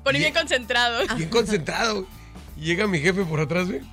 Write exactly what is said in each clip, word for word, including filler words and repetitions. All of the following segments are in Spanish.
Pone bien concentrado. Bien concentrado. Y llega mi jefe por atrás, güey.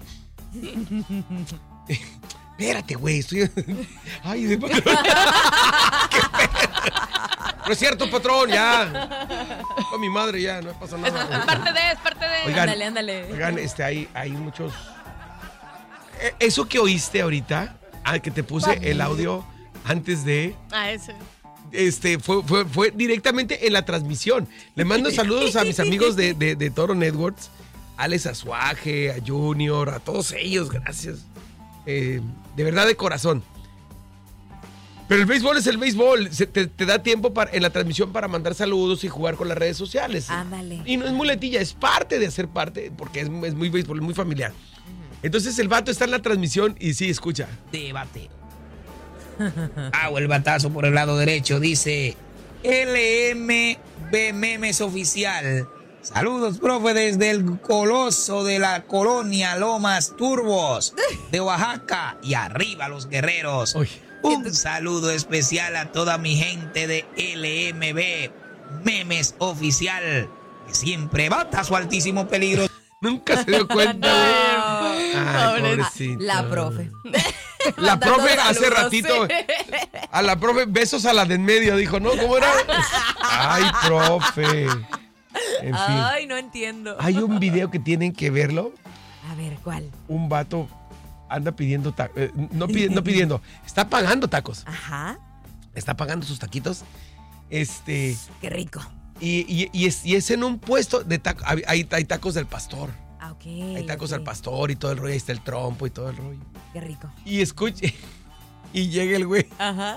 Espérate, güey, estoy... Ay, de patrón. ¿Qué no es cierto, patrón, ya. Con mi madre ya, no pasa nada. Es parte de, es parte de. Oigan, ándale, ándale. Oigan, este, hay, hay muchos... Eh, Eso que oíste ahorita, al que te puse el audio antes de... Ah, eso. Este, fue, fue, fue directamente en la transmisión. Le mando saludos a mis amigos de, de, de Toro Networks. Alex Azuaje, a Junior, a todos ellos, gracias. Eh, de verdad, de corazón. Pero el béisbol es el béisbol. Se, te, te da tiempo para, en la transmisión para mandar saludos y jugar con las redes sociales. Ándale. Y no es muletilla, es parte de hacer parte, porque es, es muy béisbol, es muy familiar. Uh-huh. Entonces el vato está en la transmisión y sí, escucha. Debate. Hago el batazo por el lado derecho, dice L M B Memes Oficial. Saludos, profe, desde el coloso de la colonia Lomas Turbos de Oaxaca. Y arriba los guerreros. Uy. Un saludo especial a toda mi gente de L M B Memes Oficial, que siempre bata a su altísimo peligro. Nunca se dio cuenta, güey. No. Ay, pobrecito. La profe. La profe hace saludos, ratito. sí. A la profe, besos a la de en medio, dijo, ¿no? ¿Cómo era? Ay, profe. En fin. Ay, no entiendo. Hay un video que tienen que verlo. A ver, ¿cuál? Un vato anda pidiendo tacos. Eh, no, pide, no pidiendo, está pagando tacos. Ajá. Está pagando sus taquitos. Este. Qué rico. Y, y, y, es, y es en un puesto de tacos. Hay, hay tacos del pastor. Ah, ok. Hay tacos okay. al pastor y todo el rollo. Ahí está el trompo y todo el rollo. Qué rico. Y escuche. Y llega el güey. Ajá.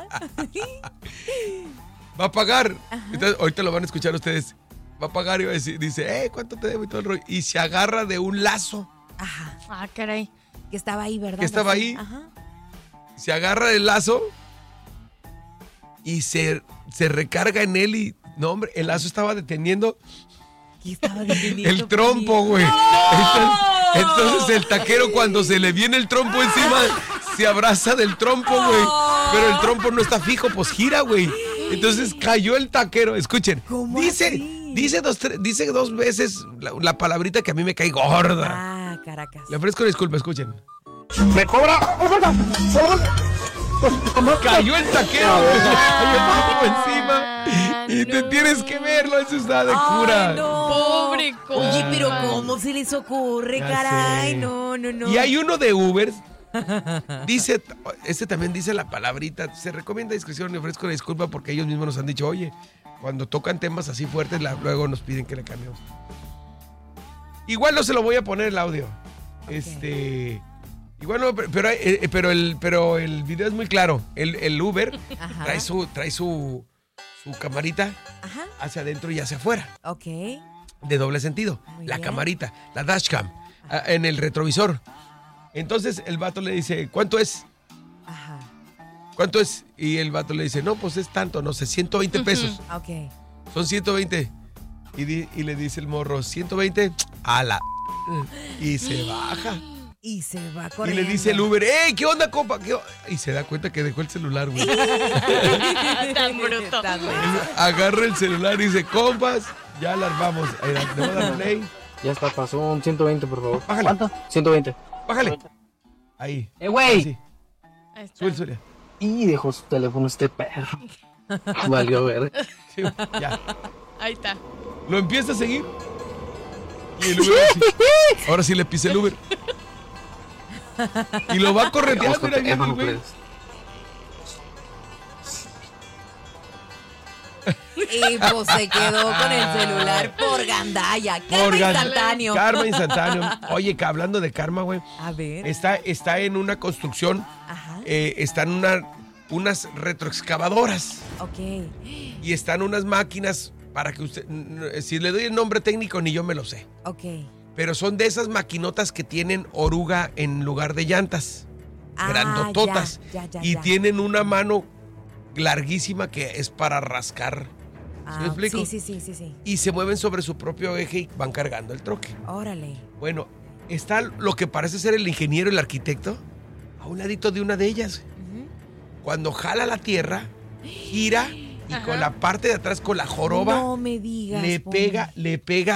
Va a pagar. Entonces, ahorita lo van a escuchar ustedes. Va a pagar y va a decir, dice, eh, ¿cuánto te debo? Y todo el rollo. Y se agarra de un lazo. Ajá. Ah, caray. Que estaba ahí, ¿verdad? Que estaba Así. ahí. Ajá. Se agarra del lazo y se, se recarga en él y, no, hombre, el lazo estaba deteniendo ¿Qué estaba deteniendo? el trompo, güey. Entonces, entonces el taquero, cuando se le viene el trompo encima, se abraza del trompo, güey. Pero el trompo no está fijo, pues gira, güey. Entonces cayó el taquero. Escuchen, ¿Cómo dice, así? dice dos, tres, dice dos veces la, la palabrita que a mí me cae gorda. Ah, Caracas. Le ofrezco disculpa, escuchen. ¡Me cobra! Cayó el taquero, güey. Cayó el trompo encima. Y te no. tienes que verlo, eso está de Ay, cura. no. Pobre cosa. Oye, pero ¿cómo se les ocurre, Ya caray? sé. No, no, no. Y hay uno de Uber. Dice, este también dice la palabrita. Se recomienda discreción y ofrezco la disculpa porque ellos mismos nos han dicho, oye, cuando tocan temas así fuertes, la, luego nos piden que le cambiemos. Igual no se lo voy a poner el audio. Okay. Este. Igual no, pero, pero, eh, pero, el, pero el video es muy claro. El, el Uber Ajá. trae su, trae su, su camarita Ajá. hacia adentro y hacia afuera. Ok. De doble sentido. Muy la bien. camarita, la dashcam, a, en el retrovisor. Entonces el vato le dice, ¿cuánto es? Ajá. ¿Cuánto es? Y el vato le dice, no, pues es tanto, no sé, ciento veinte pesos. Ok. Son ciento veinte. Y, di, y le dice el morro, ¿ciento veinte? A la... Y se baja. Y se va Y corriendo. le dice el Uber, ¡ey, qué onda, compa! ¿Qué onda? Y se da cuenta que dejó el celular, güey. Tan bruto. Tan bruto. Agarra el celular y dice, compas, ya la armamos. Ahí, le voy a dar play. Ya está, pasó un ciento veinte, por favor. Bájale. ¿Cuánto? ciento veinte. Bájale. Ahí. ¡Eh, güey! Sí. Ahí está. Sube, sube. Y dejó su teléfono este perro. Valió ver. Sí, ya. Ahí está. Lo empieza a seguir. Y el Uber así, ahora sí le pisa el Uber. Y lo va correteando. Mira, viene el güey. Y pues se quedó con el celular por gandalla. Karma Por gan- instantáneo. Karma instantáneo. Oye, que hablando de karma, güey. A ver. Está, está en una construcción. Ajá. Eh, están una, unas retroexcavadoras. Ok. Y están unas máquinas para que usted... Si le doy el nombre técnico, ni yo me lo sé. Ok. Pero son de esas maquinotas que tienen oruga en lugar de llantas. Ah, grandototas. ya, ya, ya, y ya. tienen una mano larguísima que es para rascar. ¿Sí Ah, me explico? Sí, sí, sí, sí, sí. Y se mueven sobre su propio eje y van cargando el troque. Órale. Bueno, está lo que parece ser el ingeniero, el arquitecto, a un ladito de una de ellas. Ujú. Cuando jala la tierra, gira y Ajá. con la parte de atrás, con la joroba, No me digas. le Poli. pega, le pega